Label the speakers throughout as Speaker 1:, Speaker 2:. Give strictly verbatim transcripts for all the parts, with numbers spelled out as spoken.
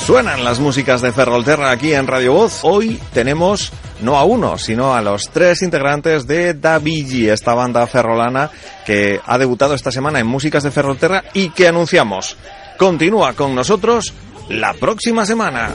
Speaker 1: Suenan las músicas de Ferrolterra aquí en Radio Voz. Hoy tenemos no a uno, sino a los tres integrantes de Davigi, esta banda ferrolana que ha debutado esta semana en Músicas de Ferrolterra y que anunciamos continúa con nosotros la próxima semana.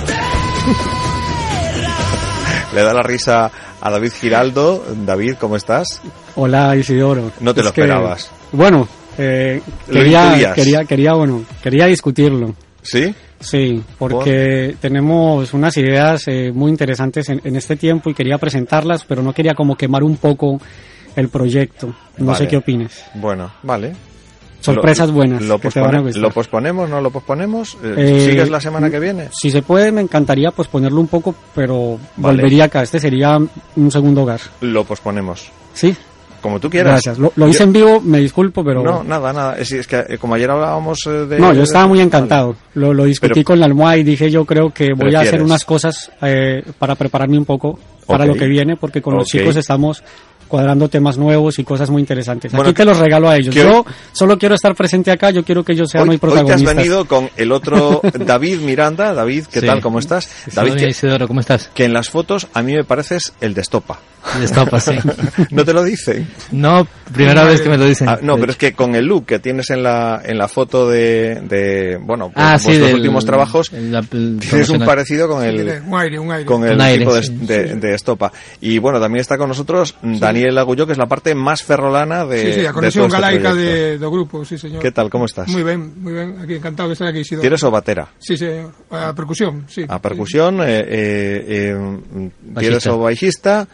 Speaker 1: Le da la risa a David Giraldo. David, ¿cómo estás?
Speaker 2: Hola, Isidoro.
Speaker 1: No te
Speaker 2: es
Speaker 1: lo
Speaker 2: que,
Speaker 1: esperabas.
Speaker 2: Bueno, eh, quería, quería, quería, bueno, quería discutirlo.
Speaker 1: ¿Sí?
Speaker 2: Sí, porque ¿Por? tenemos unas ideas eh, muy interesantes en, en este tiempo y quería presentarlas, pero no quería como quemar un poco el proyecto. No
Speaker 1: vale.
Speaker 2: sé qué opines.
Speaker 1: Bueno, vale.
Speaker 2: Sorpresas
Speaker 1: lo,
Speaker 2: buenas.
Speaker 1: Lo,
Speaker 2: que
Speaker 1: pospone,
Speaker 2: te van a gustar.
Speaker 1: ¿Lo posponemos? ¿No lo posponemos?
Speaker 2: Eh,
Speaker 1: ¿Sigues la semana que viene?
Speaker 2: Si se puede, me encantaría posponerlo un poco, pero
Speaker 1: vale.
Speaker 2: volvería acá. Este sería un segundo hogar.
Speaker 1: Lo posponemos.
Speaker 2: Sí.
Speaker 1: Como tú quieras.
Speaker 2: Gracias. Lo, lo hice Yo... en vivo, me disculpo, pero...
Speaker 1: No, nada, nada. Es, es que eh, como ayer hablábamos eh, de...
Speaker 2: No, yo estaba muy encantado. Vale. Lo, lo discutí pero, con la almohada y dije, yo creo que voy a hacer unas cosas eh, para prepararme un poco para okay. lo que viene, porque con okay. los chicos estamos cuadrando temas nuevos y cosas muy interesantes. Aquí bueno, te los regalo a ellos. Yo solo quiero estar presente acá, yo quiero que ellos sean
Speaker 1: hoy,
Speaker 2: muy protagonistas.
Speaker 1: Hoy te has venido con el otro David Miranda. David, ¿qué sí. tal? ¿Cómo estás?
Speaker 3: Sí,
Speaker 1: David,
Speaker 3: que, Isidoro, ¿cómo estás?
Speaker 1: Que en las fotos a mí me pareces el de Estopa.
Speaker 3: El de Estopa, sí.
Speaker 1: ¿No te lo dicen?
Speaker 3: No, primera no, vez que me lo dicen.
Speaker 1: Ah, no, pero es que con el look que tienes en la en la foto de, de bueno, pues
Speaker 3: ah,
Speaker 1: vuestros
Speaker 3: sí, del,
Speaker 1: últimos trabajos,
Speaker 3: el, el
Speaker 1: tienes un parecido con el,
Speaker 4: sí, un aire, un aire.
Speaker 1: con el
Speaker 3: un aire,
Speaker 1: tipo de,
Speaker 3: sí.
Speaker 1: de, de Estopa. Y bueno, también está con nosotros Daniel Agulló, que es la parte más ferrolana de
Speaker 4: Sí, sí, a conexión
Speaker 1: este
Speaker 4: galaica de, do grupo, sí, señor.
Speaker 1: ¿Qué tal? ¿Cómo estás?
Speaker 4: Muy bien, muy bien. Aquí encantado de estar aquí, Isidoro.
Speaker 1: ¿Tienes o batera?
Speaker 4: Sí, sí, a percusión, sí.
Speaker 1: A percusión, eh, eh, eh, ¿tienes o baixista?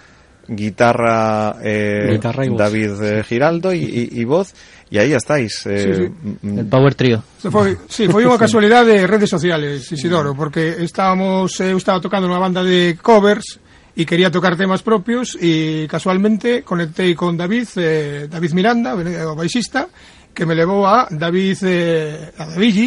Speaker 1: Guitarra, eh,
Speaker 2: Guitarra y voz.
Speaker 1: David eh, Giraldo y, y, y voz, y ahí estáis. Eh,
Speaker 4: sí, sí.
Speaker 3: El Power Trio.
Speaker 4: Foi, sí, foi unha casualidade de redes sociales, Isidoro, porque estábamos, eu estaba tocando nunha banda de covers e quería tocar temas propios e casualmente conectei con David, eh, David Miranda, o baixista, que me levou a David, eh, a Davigi.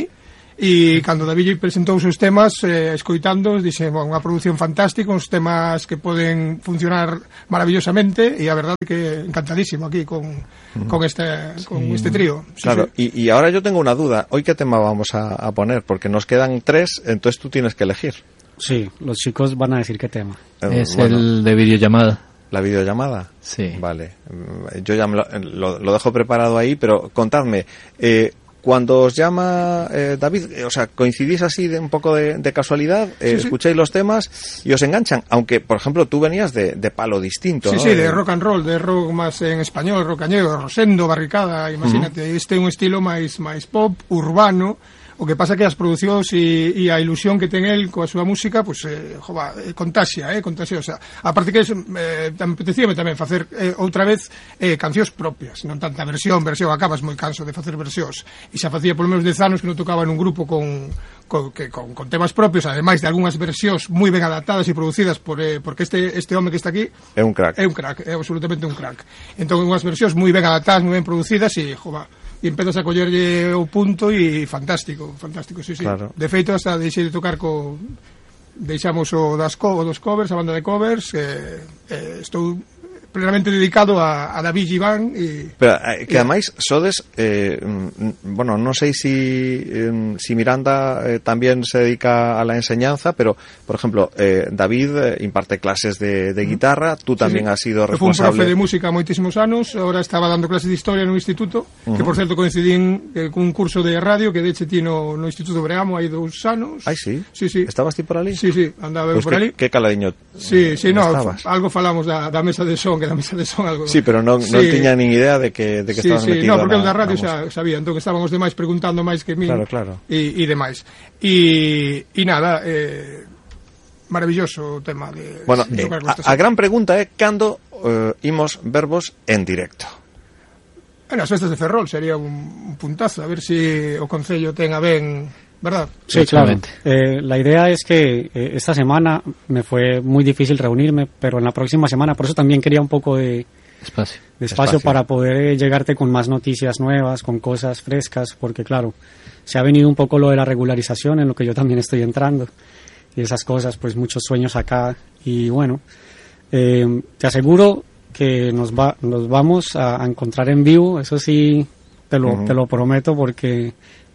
Speaker 4: E cando David presentou os seus temas eh, escoitándoos, dixe, bueno, unha produción fantástica, uns temas que poden funcionar maravillosamente e a verdade que encantadísimo aquí con, uh-huh. con este con sí. este trío. Sí,
Speaker 1: claro,
Speaker 4: sí.
Speaker 1: Y, y ahora yo tengo una duda, ¿hoy qué tema vamos a, a poner? Porque nos quedan tres, entonces tú tienes que elegir.
Speaker 2: Sí, los chicos van a decir qué tema.
Speaker 3: Eh, es bueno, el de videollamada.
Speaker 1: ¿La videollamada?
Speaker 3: Sí.
Speaker 1: Vale, yo ya lo, lo, lo dejo preparado ahí, pero contadme, eh, cuando os llama eh, David, eh, o sea, coincidís así de un poco de, de casualidad, eh, sí, escucháis sí. los temas y os enganchan, aunque, por ejemplo, tú venías de, de palo distinto,
Speaker 4: sí,
Speaker 1: ¿no?
Speaker 4: Sí, de rock and roll, de rock más en español, rocañero, Rosendo, Barricada, imagínate, uh-huh. este é un estilo máis máis pop, urbano. O que pasa que as producións e, e a ilusión que ten el coa súa música, pois, pues, eh, jova, eh, contaxia, eh, contaxia, o sea, aparte que eh, apetecíame tamén facer eh, outra vez eh, cancións propias, non tanta versión, versión, acabas moi canso de facer versións, e xa facía polo menos dez anos que non tocaba nun grupo con, con, que, con, con temas propios, ademais de algunhas versións moi ben adaptadas e producidas por, eh, porque este, este home que está aquí
Speaker 1: é un crack,
Speaker 4: é un crack, é absolutamente un crack, entón unhas versións moi ben adaptadas, moi ben producidas e, jova, e empezas a collerlle o punto e fantástico, fantástico, sí, sí.
Speaker 1: Claro.
Speaker 4: De feito, hasta deixei de tocar co... deixamos o das co... o dos covers, a banda de covers, eh, eh, estou plenamente dedicado a, a David Iván e...
Speaker 1: Pero eh, que ademais sodes eh, bueno, non sei si eh, si Miranda eh, tamén se dedica a la enseñanza, pero por ejemplo, eh, David eh, imparte clases de, de guitarra, tú tamén sí, sí. has sido responsable.
Speaker 4: Fui un profe de música moitísimos anos, ahora estaba dando clases de historia no instituto, uh-huh. que por certo coincidín eh, con un curso de radio que deche ti no, no Instituto Breamo hai dous anos.
Speaker 1: Ai, sí?
Speaker 4: Sí, sí.
Speaker 1: Estabas ti por ali?
Speaker 4: Sí, sí, andaba
Speaker 1: pues
Speaker 4: por
Speaker 1: que,
Speaker 4: ali.
Speaker 1: Que caladiño
Speaker 4: Sí, sí, no,
Speaker 1: estabas?
Speaker 4: Algo falamos da, da mesa de son, que da mesa de son algo.
Speaker 1: Sí, pero non,
Speaker 4: sí.
Speaker 1: non tiña nin idea de que, de que
Speaker 4: sí,
Speaker 1: estabas
Speaker 4: sí.
Speaker 1: metido
Speaker 4: No, porque
Speaker 1: na,
Speaker 4: da radio xa sabía, entón estaban os demais preguntando máis que min.
Speaker 1: Claro, claro.
Speaker 4: E, e demais. E, e nada, eh, maravilloso o tema de...
Speaker 1: Bueno, eh, a, a gran pregunta é cando eh, imos verbos en directo.
Speaker 4: Bueno, as festas de Ferrol sería un, un puntazo, a ver se si o Concello ten a ben... ¿Verdad?
Speaker 2: Sí, claro. Eh, la idea es que eh, esta semana me fue muy difícil reunirme, pero en la próxima semana, por eso también quería un poco de
Speaker 3: espacio,
Speaker 2: de espacio, espacio. para poder eh, llegarte con más noticias nuevas, con cosas frescas, porque claro, se ha venido un poco lo de la regularización en lo que yo también estoy entrando y esas cosas, pues muchos sueños acá y bueno, eh, te aseguro que nos va nos vamos a, a encontrar en vivo, eso sí te lo, uh-huh. te lo prometo porque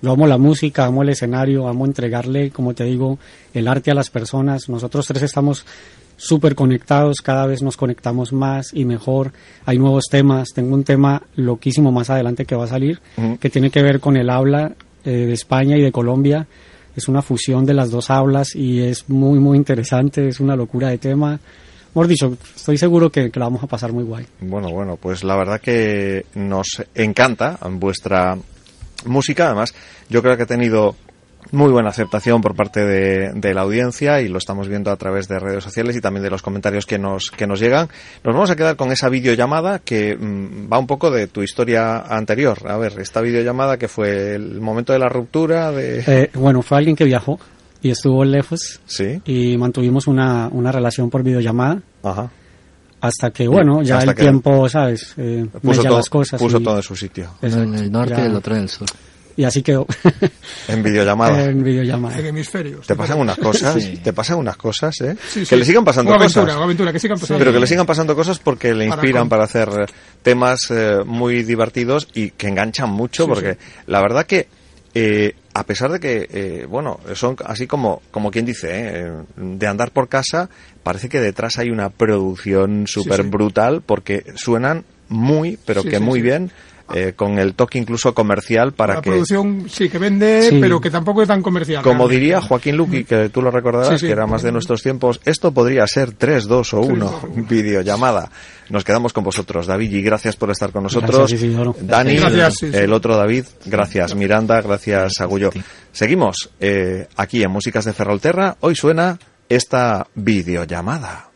Speaker 2: Yo amo la música, amo el escenario, amo entregarle, como te digo, el arte a las personas. Nosotros tres estamos súper conectados, cada vez nos conectamos más y mejor. Hay nuevos temas. Tengo un tema loquísimo más adelante que va a salir, uh-huh. que tiene que ver con el habla eh, de España y de Colombia. Es una fusión de las dos hablas y es muy, muy interesante. Es una locura de tema. Mejor dicho, estoy seguro que, que la vamos a pasar muy guay.
Speaker 1: Bueno, bueno, pues la verdad que nos encanta vuestra música. Además, yo creo que ha tenido muy buena aceptación por parte de, de la audiencia y lo estamos viendo a través de redes sociales y también de los comentarios que nos que nos llegan. Nos vamos a quedar con esa videollamada que mmm, va un poco de tu historia anterior. A ver, esta videollamada que fue el momento de la ruptura de...
Speaker 2: Eh, bueno, fue alguien que viajó y estuvo lejos.
Speaker 1: Sí.
Speaker 2: Y mantuvimos una, una relación por videollamada.
Speaker 1: Ajá.
Speaker 2: Hasta que, bueno, ya el tiempo, ¿sabes? Eh,
Speaker 1: puso todo,
Speaker 2: las cosas.
Speaker 1: Puso
Speaker 2: y,
Speaker 1: todo en su sitio.
Speaker 3: Uno en el norte y el otro en el sur.
Speaker 2: Y así quedó.
Speaker 1: En videollamada.
Speaker 2: En videollamada.
Speaker 4: En hemisferios.
Speaker 1: Te pasan unas cosas, sí. te pasan unas cosas, ¿eh?
Speaker 4: Sí,
Speaker 1: que
Speaker 4: sí.
Speaker 1: le sigan pasando
Speaker 4: una aventura,
Speaker 1: cosas.
Speaker 4: Una aventura, que sigan pasando.
Speaker 1: Pero que le sigan pasando cosas porque le inspiran para, para hacer temas eh, muy divertidos y que enganchan mucho, sí, porque sí. la verdad que eh, a pesar de que, eh, bueno, son así como, como quien dice, eh, de andar por casa, parece que detrás hay una producción súper sí, sí. brutal porque suenan muy, pero sí, que sí, muy sí. bien. Eh, con el toque incluso comercial para
Speaker 4: la
Speaker 1: que...
Speaker 4: La producción sí que vende, sí. pero que tampoco es tan comercial.
Speaker 1: Como realmente. Diría Joaquín Luqui, que tú lo recordarás, sí, sí. que era más de nuestros tiempos, esto podría ser tres, dos o uno, sí, videollamada. Nos quedamos con vosotros, David, y gracias por estar con nosotros.
Speaker 2: Gracias,
Speaker 1: Dani,
Speaker 4: gracias, sí, sí.
Speaker 1: el otro David, gracias. Miranda, gracias, Agullo. Seguimos eh, aquí en Músicas de Ferrolterra. Hoy suena esta videollamada.